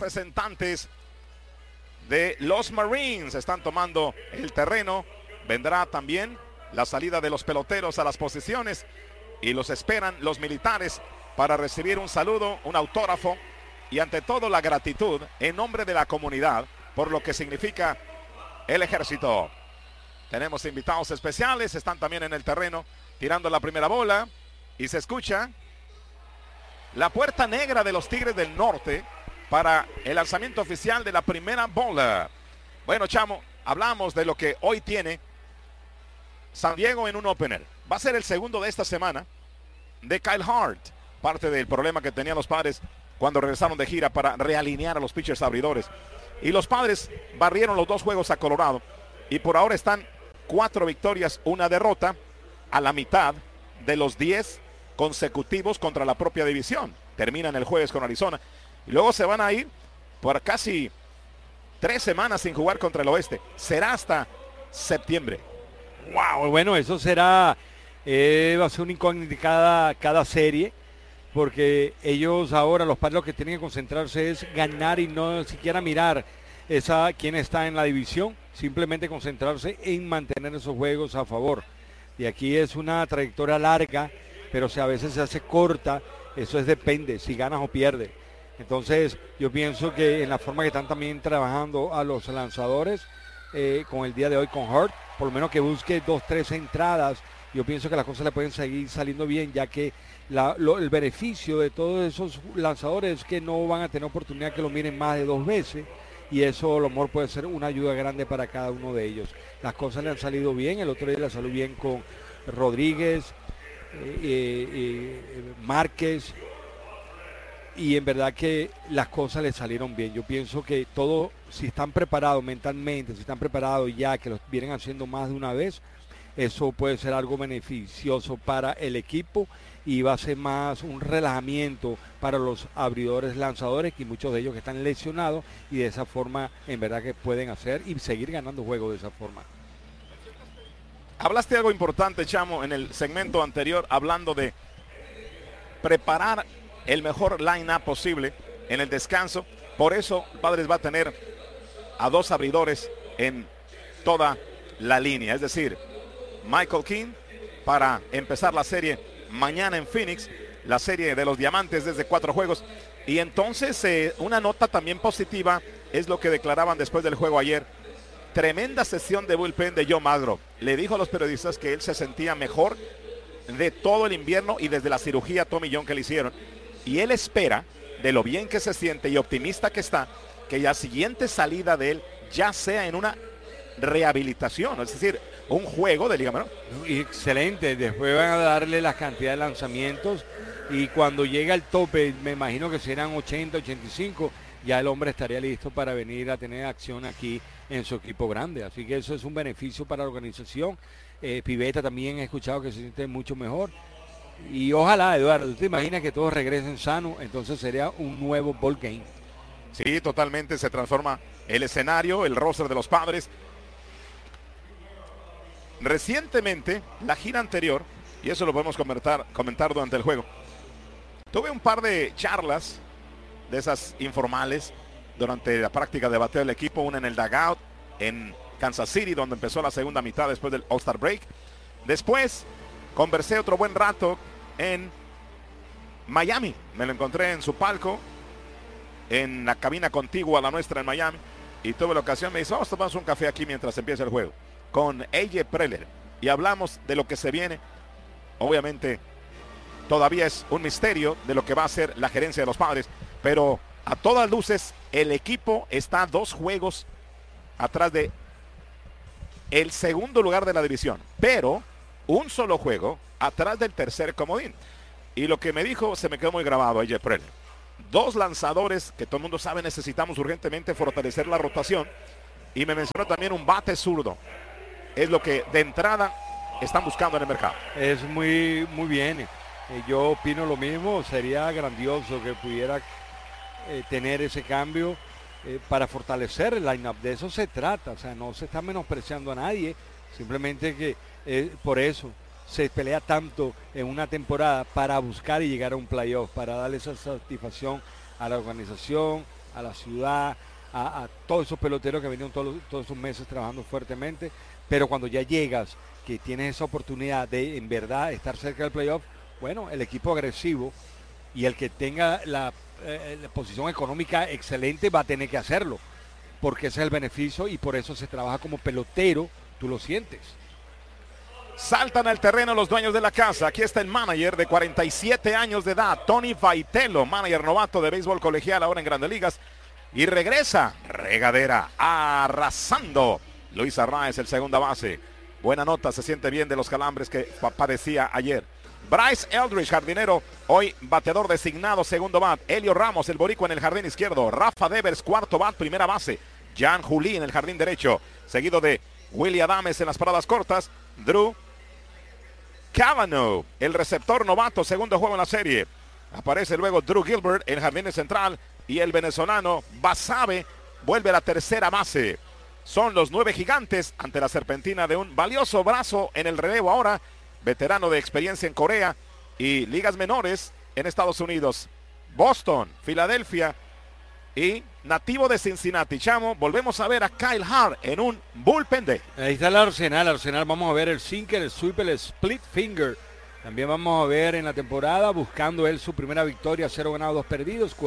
representantes de los Marines están tomando el terreno. Vendrá también la salida de los peloteros a las posiciones y los esperan los militares para recibir un saludo, un autógrafo y ante todo la gratitud en nombre de la comunidad por lo que significa el ejército. Tenemos invitados especiales, están también en el terreno tirando la primera bola y se escucha la puerta negra de los Tigres del Norte para el lanzamiento oficial de la primera bola. Bueno, Chamo, hablamos de lo que hoy tiene San Diego en un opener. Va a ser el segundo de esta semana de Kyle Hart, parte del problema que tenían los Padres cuando regresaron de gira para realinear a los pitchers abridores. Y los Padres barrieron los 2 juegos a Colorado y por ahora están 4 victorias, 1 derrota a la mitad de los 10 consecutivos contra la propia división. Terminan el jueves con Arizona y luego se van a ir por casi 3 semanas sin jugar contra el oeste. Será hasta septiembre. Wow, bueno, eso será, va a ser una incógnita cada serie, porque ellos ahora, los Padres, lo que tienen que concentrarse es ganar y no siquiera mirar quién está en la división, simplemente concentrarse en mantener esos juegos a favor. Y aquí es una trayectoria larga, pero si a veces se hace corta, eso depende, si ganas o pierdes. Entonces, yo pienso que en la forma que están también trabajando a los lanzadores, con el día de hoy con Hurt, por lo menos que busque 2-3 entradas, yo pienso que las cosas le pueden seguir saliendo bien, ya que el beneficio de todos esos lanzadores es que no van a tener oportunidad que lo miren más de 2 veces, y eso a lo mejor puede ser una ayuda grande para cada uno de ellos. Las cosas le han salido bien, el otro día le salió bien con Rodríguez, Márquez, y en verdad que las cosas le salieron bien. Yo pienso que todo, si están preparados mentalmente, si están preparados ya que los vienen haciendo más de una vez, eso puede ser algo beneficioso para el equipo y va a ser más un relajamiento para los abridores lanzadores, y muchos de ellos que están lesionados, y de esa forma en verdad que pueden hacer y seguir ganando juegos de esa forma. Hablaste algo importante, Chamo, en el segmento anterior, hablando de preparar el mejor line-up posible en el descanso. Por eso Padres va a tener a 2 abridores en toda la línea, es decir, Michael King para empezar la serie mañana en Phoenix, la serie de los Diamantes desde 4 juegos. Y entonces una nota también positiva es lo que declaraban después del juego ayer. Tremenda sesión de bullpen de Joe Magro. Le dijo a los periodistas que él se sentía mejor de todo el invierno y desde la cirugía Tommy John que le hicieron. Y él espera, de lo bien que se siente y optimista que está, que la siguiente salida de él ya sea en una rehabilitación, es decir, un juego de Liga Menor. Excelente, después van a darle la cantidad de lanzamientos y cuando llega al tope, me imagino que serán 80, 85, ya el hombre estaría listo para venir a tener acción aquí en su equipo grande. Así que eso es un beneficio para la organización. Pivetta también he escuchado que se siente mucho mejor. Y ojalá, Eduardo, ¿tú te imaginas que todos regresen sanos? Entonces sería un nuevo ball game. Sí, totalmente se transforma el escenario, el roster de los Padres. Recientemente, la gira anterior, y eso lo podemos comentar durante el juego, tuve un par de charlas de esas informales durante la práctica de bateo del equipo, una en el dugout en Kansas City, donde empezó la segunda mitad después del All-Star Break. Después conversé otro buen rato en Miami, me lo encontré en su palco, en la cabina contigua a la nuestra en Miami, y tuve la ocasión, me dice, vamos a tomar un café aquí mientras empieza el juego, con AJ Preller, y hablamos de lo que se viene. Obviamente todavía es un misterio de lo que va a ser la gerencia de los Padres, pero a todas luces el equipo está a 2 juegos atrás de el segundo lugar de la división, pero un solo juego atrás del tercer comodín. Y lo que me dijo se me quedó muy grabado, AJ Preller. 2 lanzadores que todo el mundo sabe necesitamos urgentemente fortalecer la rotación, y me mencionó también un bate zurdo. Es lo que de entrada están buscando en el mercado. Es muy bien. Yo opino lo mismo. Sería grandioso que pudiera tener ese cambio para fortalecer el line-up. De eso se trata. O sea, no se está menospreciando a nadie. Simplemente que por eso se pelea tanto en una temporada, para buscar y llegar a un playoff, para darle esa satisfacción a la organización, a la ciudad, a todos esos peloteros que venían todos esos meses trabajando fuertemente, pero cuando ya llegas, que tienes esa oportunidad de en verdad estar cerca del playoff, bueno, el equipo agresivo y el que tenga la posición económica excelente va a tener que hacerlo, porque ese es el beneficio y por eso se trabaja como pelotero, tú lo sientes. Saltan al terreno los dueños de la casa. Aquí está el manager de 47 años de edad, Tony Vitello, manager novato de béisbol colegial ahora en Grandes Ligas. Y regresa Regadera arrasando. Luis Arraez, el segunda base. Buena nota, se siente bien de los calambres que padecía ayer. Bryce Eldridge, jardinero, hoy bateador designado, segundo bat. Elio Ramos, el boricua en el jardín izquierdo. Rafa Devers, cuarto bat, primera base. Jan Juli en el jardín derecho, seguido de Willy Adames en las paradas cortas. Drew Cavanaugh, el receptor novato, segundo juego en la serie. Aparece luego Drew Gilbert en el jardín central y el venezolano Basabe vuelve a la tercera base. Son los 9 gigantes ante la serpentina de un valioso brazo en el relevo ahora, veterano de experiencia en Corea y ligas menores en Estados Unidos. Boston, Filadelfia y nativo de Cincinnati. Chamo, volvemos a ver a Kyle Hart en un bullpen day. Ahí está el Arsenal, vamos a ver el sinker, el sweep, el split finger. También vamos a ver en la temporada buscando él su primera victoria, 0 ganados, 2 perdidos,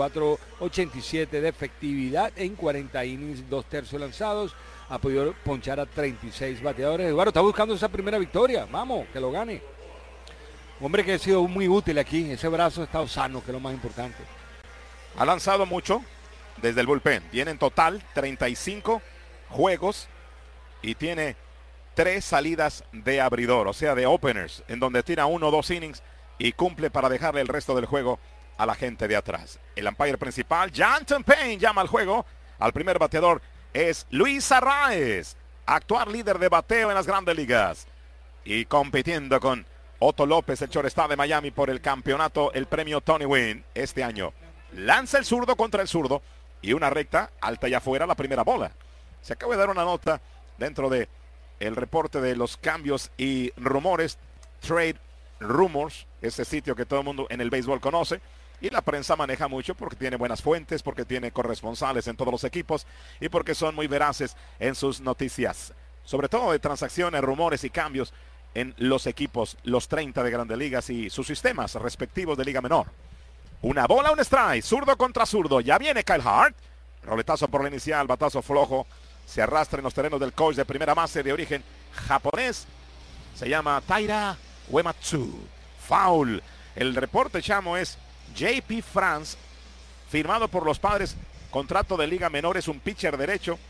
4.87 de efectividad en 40 innings, 2 tercios lanzados. Ha podido ponchar a 36 bateadores. Eduardo está buscando esa primera victoria, vamos, que lo gane. Hombre que ha sido muy útil aquí, ese brazo ha estado sano, que es lo más importante. Ha lanzado mucho desde el bullpen. Tiene en total 35 juegos y tiene 3 salidas de abridor, o sea, de openers, en donde tira 1 o 2 innings y cumple para dejarle el resto del juego a la gente de atrás. El umpire principal, Janton Payne, llama al juego. Al primer bateador es Luis Arraez, actual líder de bateo en las Grandes Ligas. Y compitiendo con Otto López, el shortstop de Miami, por el campeonato, el premio Tony Gwynn este año. Lanza el zurdo contra el zurdo y una recta alta y afuera, la primera bola. Se acaba de dar una nota dentro de el reporte de los cambios y rumores, Trade Rumors, ese sitio que todo el mundo en el béisbol conoce y la prensa maneja mucho porque tiene buenas fuentes, porque tiene corresponsales en todos los equipos y porque son muy veraces en sus noticias, sobre todo de transacciones, rumores y cambios en los equipos, los 30 de Grandes Ligas y sus sistemas respectivos de Liga Menor. Una bola, un strike, zurdo contra zurdo. Ya viene Kyle Hart. Roletazo por la inicial, batazo flojo. Se arrastra en los terrenos del coach de primera base de origen japonés. Se llama Taira Uematsu. Foul. El reporte, Chamo, es JP France, firmado por los Padres. Contrato de Liga Menor, es un pitcher derecho.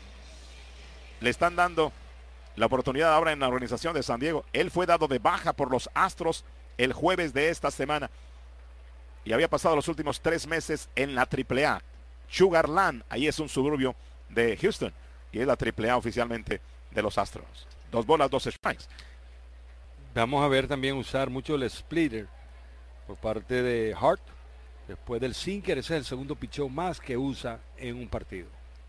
Le están dando la oportunidad ahora en la organización de San Diego. Él fue dado de baja por los Astros el jueves de esta semana. Y había pasado los últimos 3 meses en la AAA. Sugar Land, ahí es un suburbio de Houston. Y es la AAA oficialmente de los Astros. 2 bolas, 2 strikes. Vamos a ver también usar mucho el splitter por parte de Hart. Después del sinker, ese es el segundo picheo más que usa en un partido.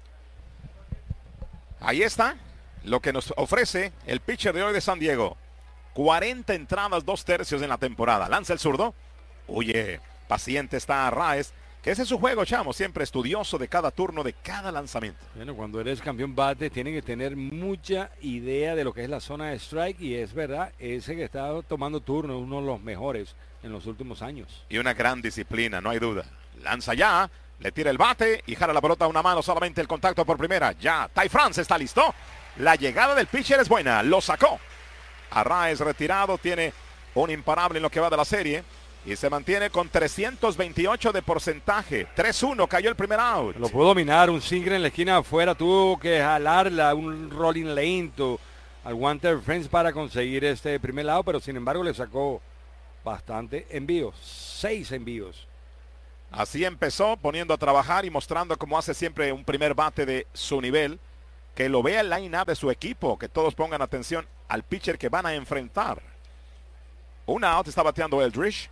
Ahí está lo que nos ofrece el pitcher de hoy de San Diego. 40 entradas, 2 tercios en la temporada. Lanza el zurdo. Huye. Paciente está Arraez, que ese es su juego, Chamo, siempre estudioso de cada turno, de cada lanzamiento. Bueno, cuando eres campeón bate, tiene que tener mucha idea de lo que es la zona de strike, y es verdad, ese que está tomando turno es uno de los mejores en los últimos años. Y una gran disciplina, no hay duda. Lanza ya, le tira el bate y jala la pelota a una mano, solamente el contacto por primera. Ya, Ty France está listo. La llegada del pitcher es buena, lo sacó. Arraez retirado, tiene un imparable en lo que va de la serie. Y se mantiene con 328 de porcentaje. 3-1, cayó el primer out. Lo pudo dominar, un single en la esquina afuera. Tuvo que jalarla, un rolling lento al guante de Friends para conseguir este primer out. Pero sin embargo le sacó bastante envíos. 6 envíos. Así empezó, poniendo a trabajar y mostrando como hace siempre un primer bate de su nivel. Que lo vea el line-up de su equipo. Que todos pongan atención al pitcher que van a enfrentar. Un out, está bateando Eldridge.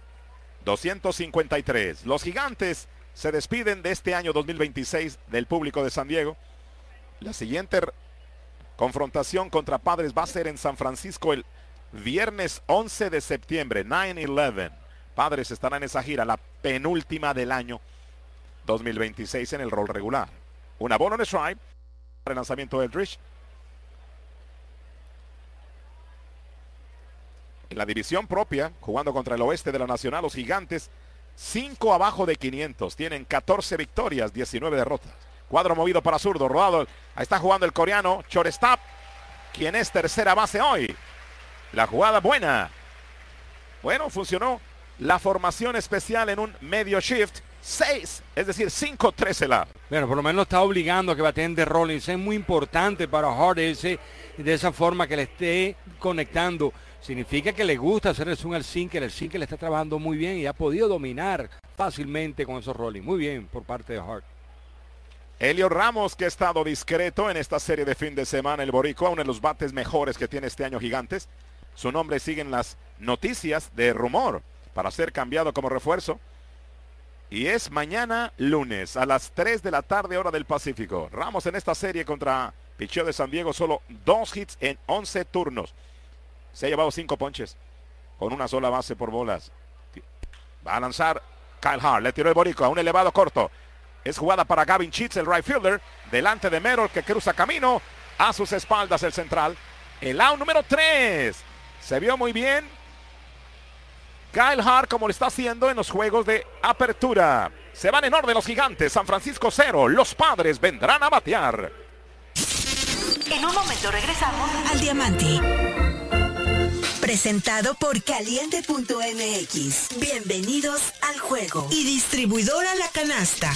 253. Los Gigantes se despiden de este año 2026 del público de San Diego. La siguiente confrontación contra Padres va a ser en San Francisco el viernes 11 de septiembre, 9-11. Padres estarán en esa gira, la penúltima del año 2026 en el rol regular. Una bola en strike. El lanzamiento de Eldridge. En la división propia, jugando contra el oeste de la Nacional, los Gigantes, 5 abajo de 500. Tienen 14 victorias, 19 derrotas. Cuadro movido para zurdo, rodado. Ahí está jugando el coreano, shortstop, quien es tercera base hoy. La jugada buena. Bueno, funcionó la formación especial en un medio shift. 6, es decir, 5-13 la. Bueno, por lo menos está obligando a que baten de Rollins. Es muy importante para Hart ese, de esa forma que le esté conectando. Significa que le gusta hacer el swing al sinker. El sinker le está trabajando muy bien y ha podido dominar fácilmente con esos Rollins. Muy bien por parte de Hart. Elio Ramos, que ha estado discreto en esta serie de fin de semana. El boricua, uno de los bates mejores que tiene este año Gigantes. Su nombre sigue en las noticias de rumor para ser cambiado como refuerzo. Y es mañana lunes a las 3 de la tarde hora del Pacífico. Ramos en esta serie contra picheo de San Diego, solo 2 hits en 11 turnos. Se ha llevado 5 ponches con una sola base por bolas. Va a lanzar Kyle Hart. Le tiró el boricua a un elevado corto. Es jugada para Gavin Sheets, el right fielder. Delante de Merrill, que cruza camino. A sus espaldas el central. El out número 3. Se vio muy bien Kyle Hart, como lo está haciendo en los juegos de apertura. Se van en orden los Gigantes. San Francisco 0. Los Padres vendrán a batear. En un momento regresamos al Diamante. Presentado por Caliente.mx. Bienvenidos al juego. Y distribuidora La Canasta.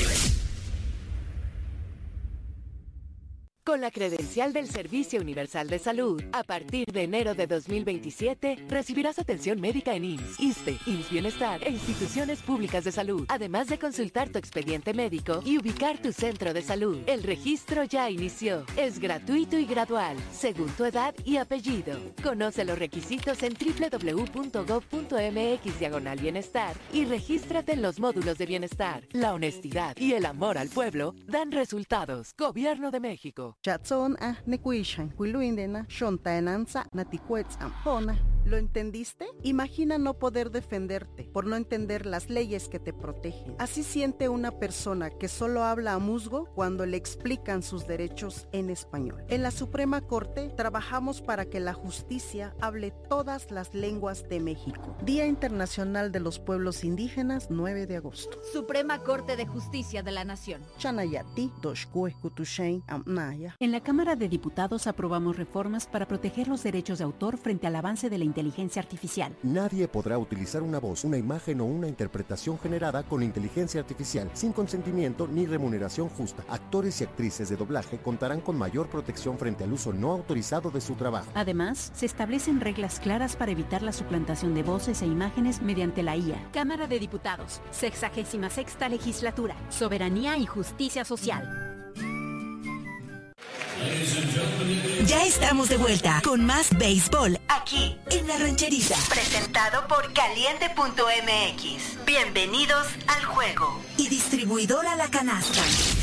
Con la credencial del Servicio Universal de Salud, a partir de enero de 2027, recibirás atención médica en IMSS, ISSSTE, IMSS Bienestar e instituciones públicas de salud, además de consultar tu expediente médico y ubicar tu centro de salud. El registro ya inició. Es gratuito y gradual, según tu edad y apellido. Conoce los requisitos en www.gov.mx/bienestar y regístrate en los módulos de bienestar. La honestidad y el amor al pueblo dan resultados. Gobierno de México. ¿Lo entendiste? Imagina no poder defenderte por no entender las leyes que te protegen. Así siente una persona que solo habla a musgo cuando le explican sus derechos en español. En la Suprema Corte trabajamos para que la justicia hable todas las lenguas de México. Día Internacional de los Pueblos Indígenas, 9 de agosto. Suprema Corte de Justicia de la Nación. Chanayati, Doshkue, Kutushen, Amnaya. En la Cámara de Diputados aprobamos reformas para proteger los derechos de autor frente al avance de la inteligencia artificial. Nadie podrá utilizar una voz, una imagen o una interpretación generada con inteligencia artificial sin consentimiento ni remuneración justa. Actores y actrices de doblaje contarán con mayor protección frente al uso no autorizado de su trabajo. Además, se establecen reglas claras para evitar la suplantación de voces e imágenes mediante la IA. Cámara de Diputados, 66ª Legislatura, Soberanía y Justicia Social. Ya estamos de vuelta con más béisbol aquí en La Rancherita. Presentado por Caliente.mx. Bienvenidos al juego. Y distribuidora La Canasta.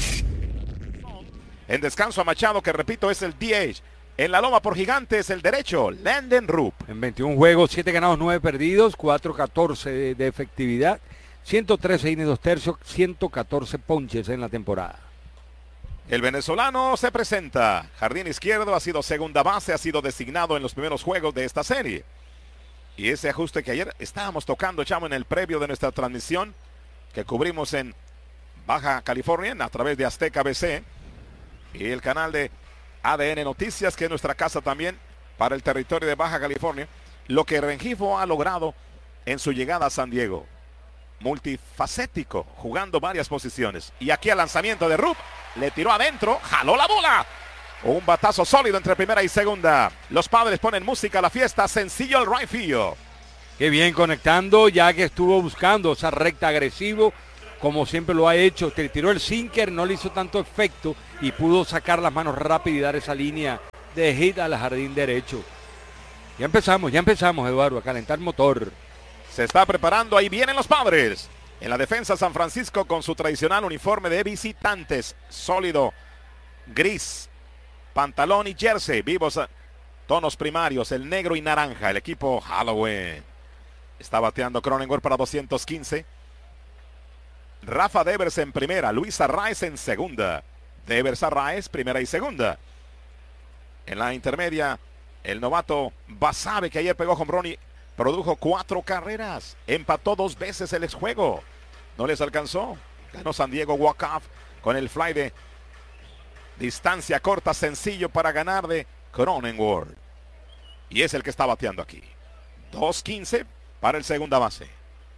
En descanso a Machado, que repito es el DH. En la loma por Gigantes, el derecho, Landon Rupp. En 21 juegos, 7 ganados, 9 perdidos, 4.14 de efectividad, 113 innings 2 tercios, 114 ponches en la temporada. El venezolano se presenta. Jardín izquierdo, ha sido segunda base, ha sido designado en los primeros juegos de esta serie. Y ese ajuste que ayer estábamos tocando, Chamo, en el previo de nuestra transmisión que cubrimos en Baja California a través de Azteca BC y el canal de ADN Noticias, que es nuestra casa también para el territorio de Baja California. Lo que Rengifo ha logrado en su llegada a San Diego. Multifacético, jugando varias posiciones. Y aquí el lanzamiento de Rupp. Le tiró adentro, jaló la bola. Un batazo sólido entre primera y segunda. Los Padres ponen música a la fiesta. Sencillo el right field. Qué bien conectando, ya que estuvo buscando esa recta agresivo, como siempre lo ha hecho. Te tiró el sinker, no le hizo tanto efecto y pudo sacar las manos rápido y dar esa línea de hit al jardín derecho. Ya empezamos, Eduardo, a calentar motor. Se está preparando, ahí vienen los Padres. En la defensa, San Francisco con su tradicional uniforme de visitantes, sólido, gris, pantalón y jersey, vivos tonos primarios, el negro y naranja, el equipo Halloween. Está bateando Cronenworth para 215. Rafa Devers en primera, Luis Arraez en segunda. de Everson Arraez, primera y segunda. En la intermedia, el novato Basabe, que ayer pegó home run y produjo 4 carreras. Empató 2 veces el juego. No les alcanzó. Ganó San Diego walk-off con el fly de distancia corta, sencillo para ganar de Cronenworth. Y es el que está bateando aquí. 2-15 para el segunda base.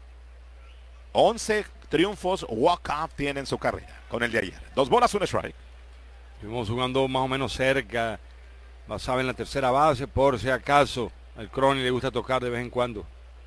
11 triunfos walk-off tiene en su carrera con el de ayer. 2 bolas, 1 strike. Estuvimos jugando más o menos cerca. Basabe en la tercera base, por si acaso. Al Crony le gusta tocar de vez en cuando.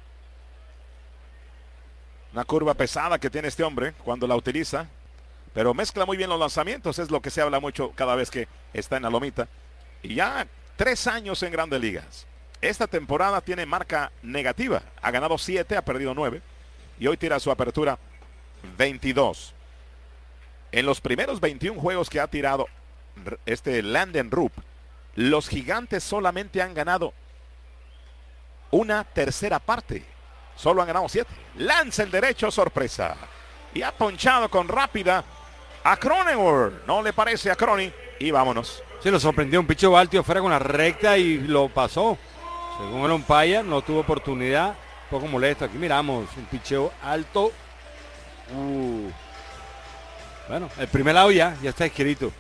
Una curva pesada que tiene este hombre cuando la utiliza. Pero mezcla muy bien los lanzamientos. Es lo que se habla mucho cada vez que está en la lomita. Y ya 3 años en Grandes Ligas. Esta temporada tiene marca negativa. Ha ganado 7, ha perdido 9. Y hoy tira su apertura 22. En los primeros 21 juegos que ha tirado Landon Rupp, los Gigantes solamente han ganado una tercera parte. Solo han ganado 7. Lanza el derecho, sorpresa. Y ha ponchado con rápida a Cronenworth. No le parece a Crony. Y vámonos. Se lo sorprendió un picheo alto afuera con la recta y lo pasó. Según el umpire, no tuvo oportunidad. Un poco molesto. Aquí miramos un picheo alto. Bueno, el primer lado ya está escrito.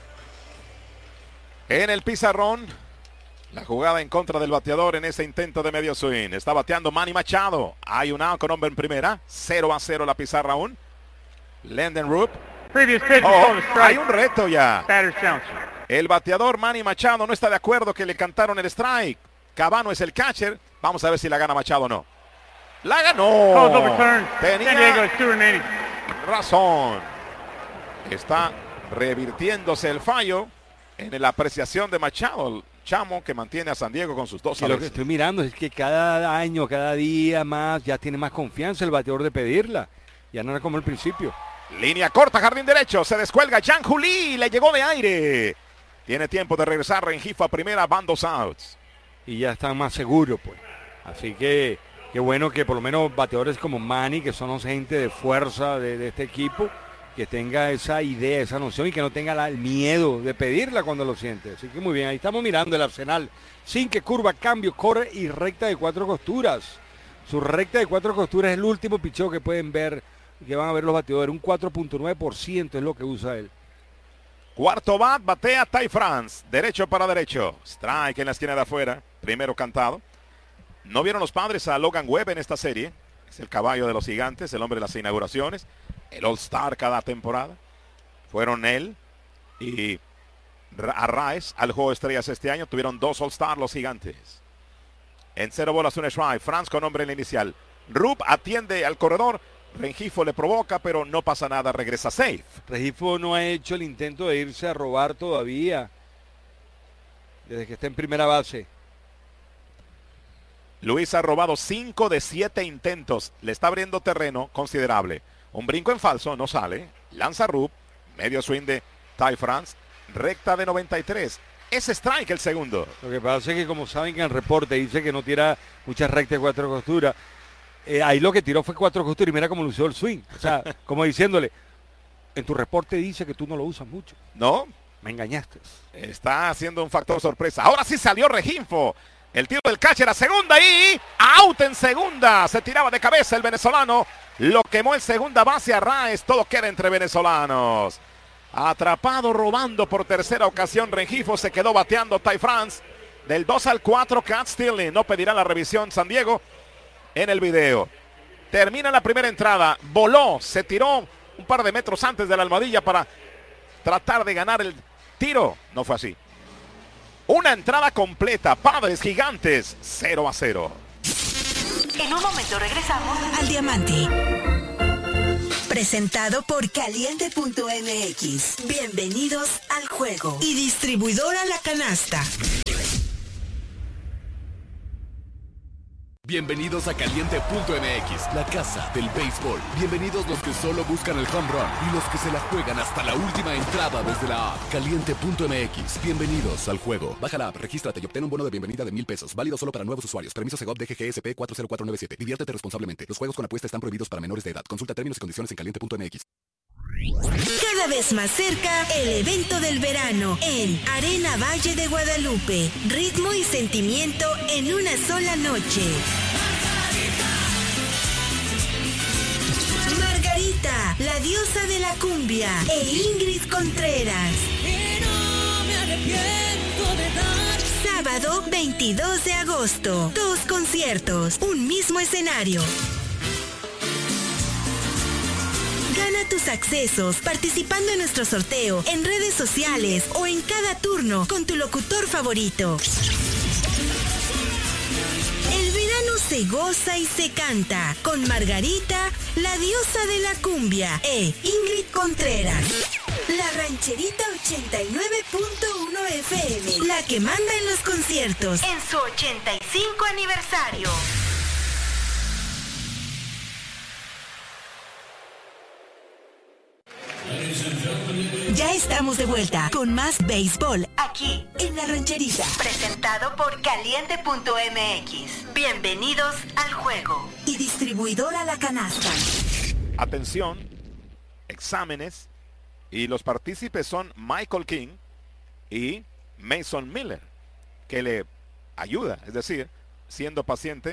En el pizarrón, la jugada en contra del bateador en ese intento de medio swing. Está bateando Manny Machado. Hay un out con hombre en primera. 0-0 la pizarra aún. Landon Rupp. Hay un reto ya. El bateador Manny Machado no está de acuerdo que le cantaron el strike. Cabano es el catcher. Vamos a ver si la gana Machado o no. ¡La ganó! Tenía razón. Está revirtiéndose el fallo en la apreciación de Machado, el chamo que mantiene a San Diego con sus 2 y lo que estoy mirando es que cada año, cada día más, ya tiene más confianza el bateador de pedirla. Ya no era como al principio. Línea corta, jardín derecho, se descuelga Jan Juli, le llegó de aire. Tiene tiempo de regresar Rengifo a primera, van 2 outs. Y ya están más seguros, pues. Así que, qué bueno que por lo menos bateadores como Manny, que son gente de fuerza de este equipo, que tenga esa idea, esa noción y que no tenga el miedo de pedirla cuando lo siente. Así que muy bien, ahí estamos mirando el Arsenal. Sin que curva, cambio, corre y recta de 4 costuras. Su recta de 4 costuras es el último picheo que pueden ver, que van a ver los bateadores. Un 4.9% es lo que usa él. Cuarto bat, batea Ty France. Derecho para derecho. Strike en la esquina de afuera. Primero cantado. No vieron los padres a Logan Webb en esta serie. Es el caballo de los Gigantes, el hombre de las inauguraciones. El All-Star cada temporada. Fueron él y Arraez al juego de estrellas este año. Tuvieron 2 All-Star los Gigantes. En 0 bolas, 1 strike. France con hombre en la inicial. Rupp atiende al corredor. Rengifo le provoca, pero no pasa nada. Regresa safe. Rengifo no ha hecho el intento de irse a robar todavía. Desde que está en primera base. Luis ha robado 5 de 7 intentos. Le está abriendo terreno considerable. Un brinco en falso, no sale. Lanza Rupp. Medio swing de Ty France. Recta de 93. Es strike el segundo. Lo que pasa es que como saben que en el reporte dice que no tira muchas rectas de 4 costuras. Ahí lo que tiró fue 4 costuras y mira cómo lució el swing. O sea, como diciéndole, en tu reporte dice que tú no lo usas mucho. No. Me engañaste. Está haciendo un factor sorpresa. Ahora sí salió Rengifo. El tiro del catcher a segunda y out en segunda. Se tiraba de cabeza el venezolano. Lo quemó en segunda base a Arraez. Todo queda entre venezolanos. Atrapado robando por tercera ocasión Rengifo. Se quedó bateando Ty France. Del 2 al 4 Cat Stealing. No pedirá la revisión San Diego en el video. Termina la primera entrada. Voló. Se tiró un par de metros antes de la almohadilla para tratar de ganar el tiro. No fue así. Una entrada completa. Padres Gigantes 0-0. En un momento regresamos al Diamante. Presentado por Caliente.mx. Bienvenidos al juego. Y distribuidora La Canasta. Bienvenidos a Caliente.mx, la casa del béisbol. Bienvenidos los que solo buscan el home run y los que se la juegan hasta la última entrada desde la app. Caliente.mx, bienvenidos al juego. Baja la app, regístrate y obtén un bono de bienvenida de $1,000. Válido solo para nuevos usuarios. Permiso Segov DGGSP 40497. Diviértete responsablemente. Los juegos con apuesta están prohibidos para menores de edad. Consulta términos y condiciones en Caliente.mx. Cada vez más cerca, el evento del verano en Arena Valle de Guadalupe. Ritmo y sentimiento en una sola noche. Margarita, la diosa de la cumbia, e Ingrid Contreras. Sábado 22 de agosto. 2 conciertos, un mismo escenario. Gana tus accesos participando en nuestro sorteo en redes sociales o en cada turno con tu locutor favorito. El verano se goza y se canta con Margarita, la diosa de la cumbia, e Ingrid Contreras. La Rancherita 89.1 FM, la que manda en los conciertos en su 85 aniversario. Ya estamos de vuelta con más béisbol aquí en La Rancherita. Presentado por Caliente.mx. Bienvenidos al juego. Y distribuidora La Canasta. Atención, exámenes. Y los partícipes son Michael King y Mason Miller, que le ayuda, es decir, siendo paciente.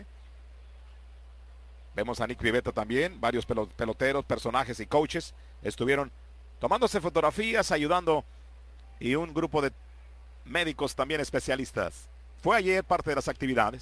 Vemos a Nick Pivetta también, varios peloteros, personajes y coaches estuvieron tomándose fotografías, ayudando, y un grupo de médicos también especialistas. Fue ayer parte de las actividades.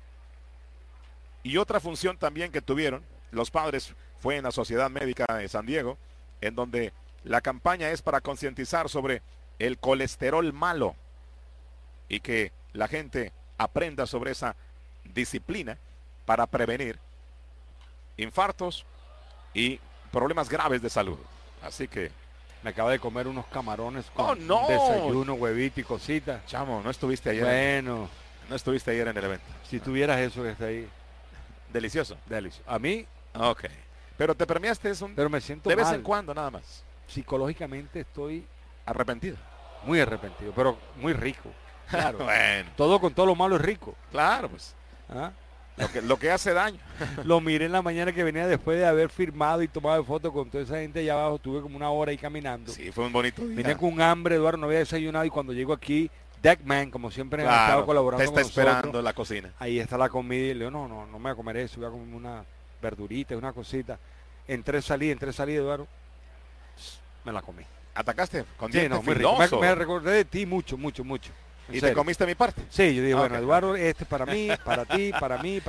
Y otra función también que tuvieron los padres fue en la Sociedad Médica de San Diego, en donde la campaña es para concientizar sobre el colesterol malo y que la gente aprenda sobre esa disciplina para prevenir infartos y problemas graves de salud. Así que me acaba de comer unos camarones con no, desayuno, huevito y cositas. Chamo, no estuviste ayer. Bueno. No estuviste ayer en el evento. Si tuvieras eso que está ahí. Delicioso. Delicioso. A mí. Ok. Pero te premiaste Pero me siento de mal. vez en cuando nada más. Psicológicamente estoy arrepentido. Muy arrepentido, pero muy rico. Claro. Bueno. Todo con todo lo malo es rico. Claro, pues. ¿Ah? Lo que hace daño. Lo miré en la mañana que venía después de haber firmado y tomado fotos con toda esa gente allá abajo. Tuve como una hora ahí caminando. Sí, fue un bonito día. Vine con hambre, Eduardo, no había desayunado, y cuando llego aquí, Deckman, como siempre, ha estado colaborando te está con esperando nosotros, en la cocina. Ahí está la comida, y le digo, no me voy a comer eso, voy a comer una verdurita, una cosita. Entré, salí, Eduardo, me la comí. ¿Atacaste? Con sí, no, muy rico. Me recordé de ti mucho. ¿Y te comiste mi parte? Sí, yo dije, bueno, Eduardo, este es para mí, para ti, para mí.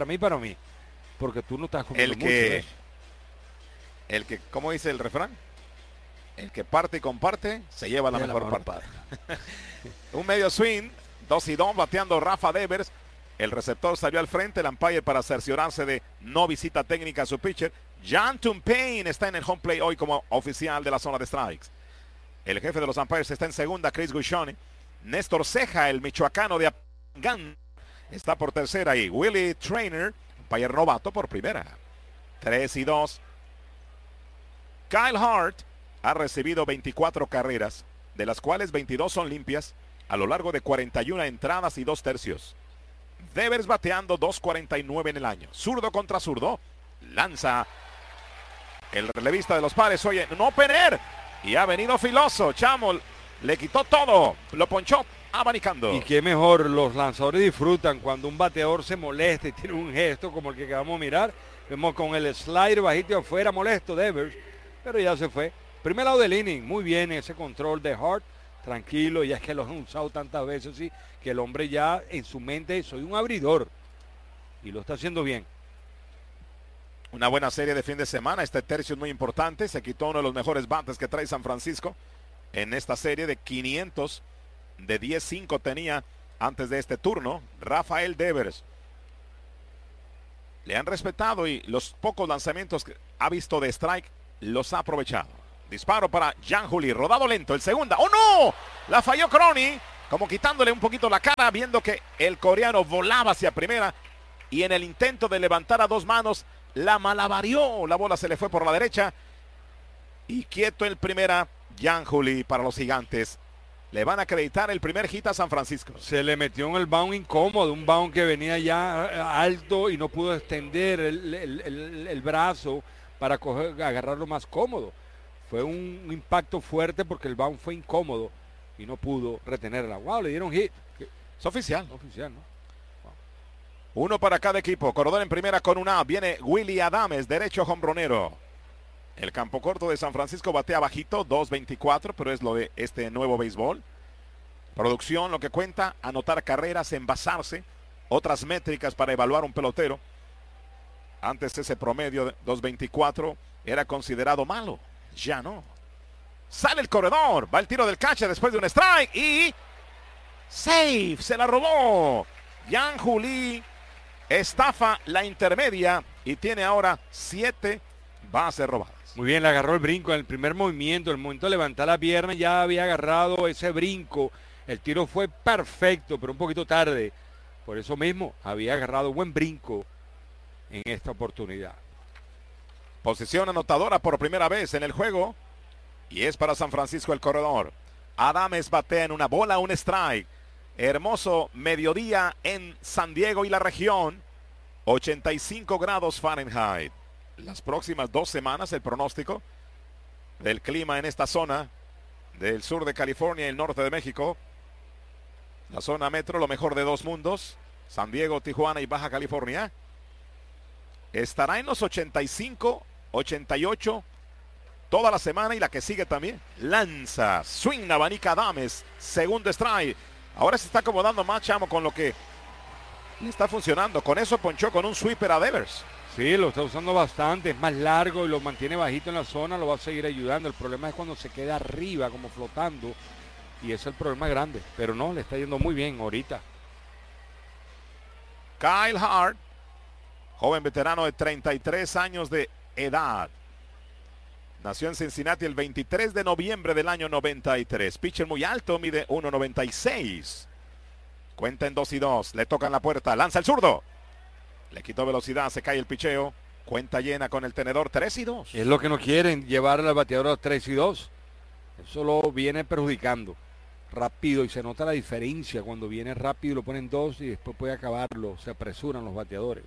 Porque tú no estás comiendo mucho de eso. El que, ¿cómo dice el refrán? El que parte y comparte, se lleva la mejor parte. Un medio swing, 2-2, bateando Rafa Devers. El receptor salió al frente, el umpire para cerciorarse de no visita técnica a su pitcher. John Tumpain está en el home play hoy como oficial de la zona de strikes. El jefe de los umpires está en segunda, Chris Gushoni. Néstor Ceja, el michoacano de Apangán, está por tercera, y Willie Trainer, umpire novato, por primera. 3-2. Kyle Hart ha recibido 24 carreras, de las cuales 22 son limpias, a lo largo de 41 entradas y 2 tercios. Devers bateando 2.49 en el año. Zurdo contra zurdo. Lanza el relevista de los Padres. Oye, no pener. Y ha venido filoso. Chamo le quitó todo. Lo ponchó abanicando. Y qué mejor, los lanzadores disfrutan cuando un bateador se molesta y tiene un gesto como el que acabamos de mirar. Vemos con el slider bajito afuera, molesto Devers, pero ya se fue. Primer lado del inning, muy bien ese control de Hart. Tranquilo, ya es que lo han usado tantas veces, sí, que el hombre ya en su mente, soy un abridor, y lo está haciendo bien. Una buena serie de fin de semana. Este tercio es muy importante. Se quitó uno de los mejores bates que trae San Francisco en esta serie de 500. De 10-5 tenía antes de este turno Rafael Devers. Le han respetado, y los pocos lanzamientos que ha visto de strike los ha aprovechado. Disparo para Gianjuli, rodado lento, el segunda. ¡Oh, no! La falló Crony, como quitándole un poquito la cara, viendo que el coreano volaba hacia primera, y en el intento de levantar a dos manos, la malavarió. La bola se le fue por la derecha, y quieto el primera, Gianjuli para los Gigantes. Le van a acreditar el primer hit a San Francisco. Se le metió en el bound incómodo, un bound que venía ya alto y no pudo extender el brazo para agarrarlo más cómodo. Fue un impacto fuerte porque el bounce fue incómodo y no pudo retenerla. Wow, le dieron hit. Es oficial. Oficial, ¿no? Wow. Uno para cada equipo. Corredor en primera con un out. Viene Willy Adames, derecho hombronero. El campo corto de San Francisco batea bajito, 2.24, pero es lo de este nuevo béisbol. Producción, lo que cuenta, anotar carreras, envasarse, otras métricas para evaluar un pelotero. Antes ese promedio de 2.24 era considerado malo. Ya no. Sale el corredor, va el tiro del catcher después de un strike y safe, se la robó. Yan Juli estafa la intermedia y tiene ahora 7 bases robadas. Muy bien, le agarró el brinco en el primer movimiento, el momento de levantar la pierna ya había agarrado ese brinco. El tiro fue perfecto, pero un poquito tarde. Por eso mismo había agarrado buen brinco en esta oportunidad. Posición anotadora por primera vez en el juego. Y es para San Francisco el corredor. Adames batea en una bola, un strike. Hermoso mediodía en San Diego y la región. 85 grados Fahrenheit. Las próximas 2 semanas el pronóstico del clima en esta zona del sur de California y el norte de México. La zona metro, lo mejor de 2 mundos. San Diego, Tijuana y Baja California. Estará en los 85, 88 toda la semana y la que sigue también. Lanza, swing, abanica Adames, segundo strike. Ahora se está acomodando más, Chamo, con lo que le está funcionando. Con eso ponchó con un sweeper a Devers. Sí, lo está usando bastante, es más largo y lo mantiene bajito en la zona, lo va a seguir ayudando. El problema es cuando se queda arriba, como flotando, y ese es el problema grande. Pero no, le está yendo muy bien ahorita. Kyle Hart, joven veterano de 33 años de edad. Nació en Cincinnati el 23 de noviembre del año 93. Pitcher muy alto, mide 1.96. Cuenta en 2-2, le tocan la puerta, lanza el zurdo. Le quitó velocidad, se cae el picheo. Cuenta llena con el tenedor, 3-2. Es lo que no quieren, llevar al bateador a 3-2. Eso lo viene perjudicando. Rápido, y se nota la diferencia cuando viene rápido, lo ponen 2 y después puede acabarlo. Se apresuran los bateadores.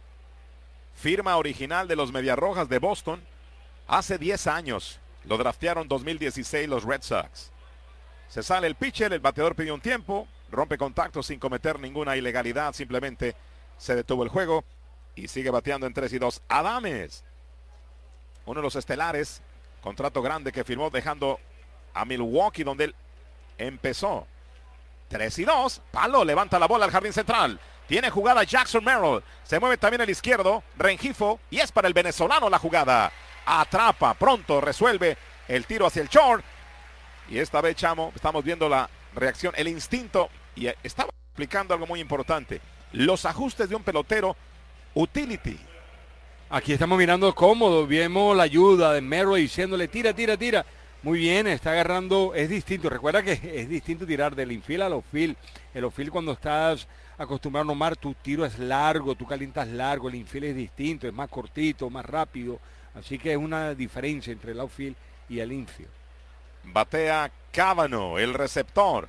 Firma original de los Mediarrojas de Boston. Hace 10 años lo draftearon 2016 los Red Sox. Se sale el pitcher, el bateador pidió un tiempo, rompe contacto sin cometer ninguna ilegalidad, simplemente se detuvo el juego y sigue bateando en 3-2. Adames, uno de los estelares, contrato grande que firmó dejando a Milwaukee donde él empezó. 3-2, palo, levanta la bola al jardín central. Tiene jugada Jackson Merrill, se mueve también el izquierdo, Rengifo, y es para el venezolano la jugada. Atrapa, pronto resuelve el tiro hacia el short. Y esta vez, Chamo, estamos viendo la reacción, el instinto, y estaba explicando algo muy importante. Los ajustes de un pelotero utility. Aquí estamos mirando cómodo, vemos la ayuda de Merrill diciéndole tira, tira, tira. Muy bien, está agarrando, es distinto. Recuerda que es distinto tirar del infield al outfield. El outfield cuando estás acostumbrado a nomar, tu tiro es largo, tú calientas largo. El infield es distinto, es más cortito, más rápido. Así que es una diferencia entre el outfield y el infield. Batea Cavano, el receptor.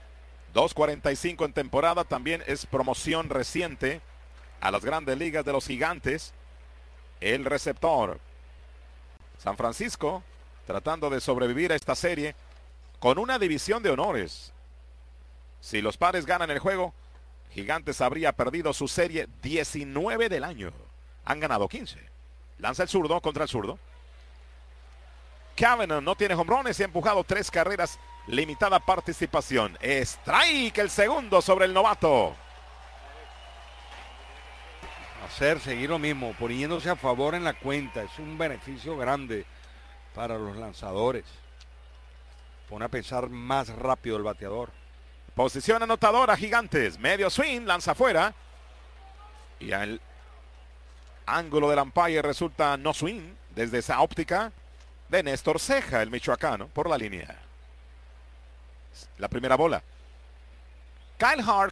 2.45 en temporada, también es promoción reciente a las grandes ligas de los Gigantes. El receptor. San Francisco tratando de sobrevivir a esta serie con una división de honores. Si los Padres ganan el juego, Gigantes habría perdido su serie 19 del año. Han ganado 15. Lanza el zurdo contra el zurdo. Cavanaugh no tiene jonrones y ha empujado 3 carreras. Limitada participación. Strike el segundo sobre el novato. Seguir lo mismo, poniéndose a favor en la cuenta. Es un beneficio grande para los lanzadores. Pone a pensar más rápido el bateador. Posición anotadora, Gigantes. Medio swing, lanza afuera. Y al ángulo del umpire resulta no swing desde esa óptica de Néstor Ceja, el michoacano, por la línea. La primera bola. Kyle Hart